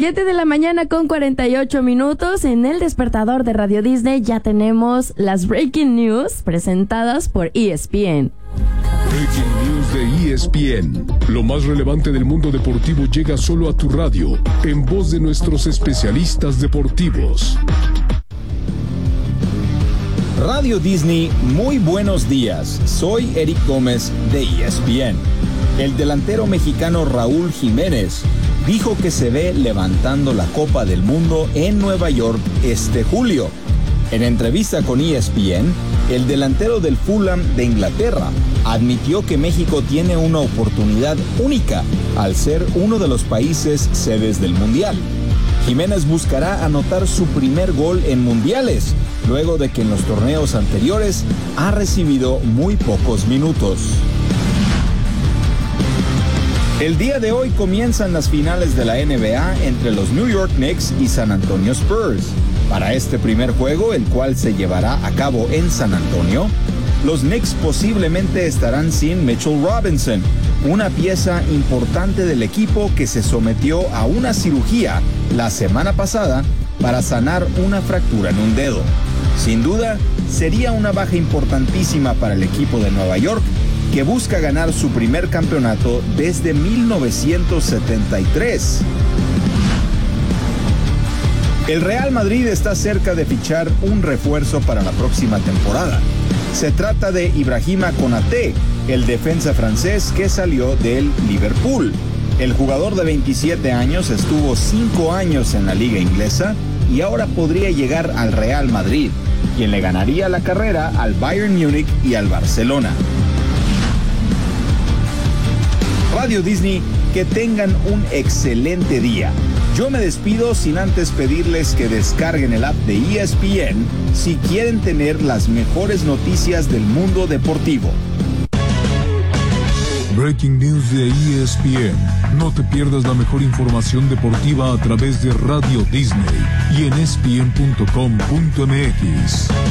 7 de la mañana con 48 minutos. En el despertador de Radio Disney ya tenemos las Breaking News presentadas por ESPN. Breaking News de ESPN. Lo más relevante del mundo deportivo llega solo a tu radio, en voz de nuestros especialistas deportivos. Radio Disney, muy buenos días. Soy Eric Gómez de ESPN. El delantero mexicano Raúl Jiménez dijo que se ve levantando la Copa del Mundo en Nueva York este julio. En entrevista con ESPN, el delantero del Fulham de Inglaterra admitió que México tiene una oportunidad única al ser uno de los países sedes del Mundial. Jiménez buscará anotar su primer gol en mundiales, luego de que en los torneos anteriores ha recibido muy pocos minutos. El día de hoy comienzan las finales de la NBA entre los New York Knicks y San Antonio Spurs. Para este primer juego, el cual se llevará a cabo en San Antonio, los Knicks posiblemente estarán sin Mitchell Robinson, una pieza importante del equipo que se sometió a una cirugía la semana pasada para sanar una fractura en un dedo. Sin duda, sería una baja importantísima para el equipo de Nueva York, que busca ganar su primer campeonato desde 1973. El Real Madrid está cerca de fichar un refuerzo para la próxima temporada. Se trata de Ibrahima Konaté, el defensa francés que salió del Liverpool. El jugador de 27 años estuvo 5 años en la liga inglesa y ahora podría llegar al Real Madrid, quien le ganaría la carrera al Bayern Múnich y al Barcelona. Radio Disney, que tengan un excelente día. Yo me despido sin antes pedirles que descarguen el app de ESPN si quieren tener las mejores noticias del mundo deportivo. Breaking News de ESPN. No te pierdas la mejor información deportiva a través de Radio Disney y en ESPN.com.mx.